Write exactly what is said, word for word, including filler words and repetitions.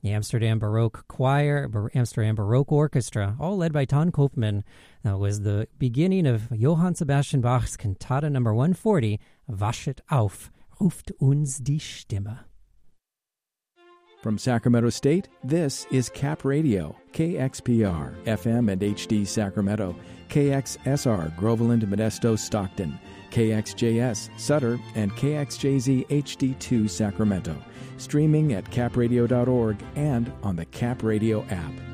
The Amsterdam Baroque Choir, Bar- Amsterdam Baroque Orchestra, all led by Ton Koopman, that was the beginning of Johann Sebastian Bach's Cantata number one forty, Waschet auf, ruft uns die Stimme. From Sacramento State, this is Cap Radio, K X P R, F M and H D Sacramento, K X S R, Groveland, Modesto, Stockton, K X J S, Sutter, and K X J Z H D two Sacramento. Streaming at cap radio dot org and on the Cap Radio app.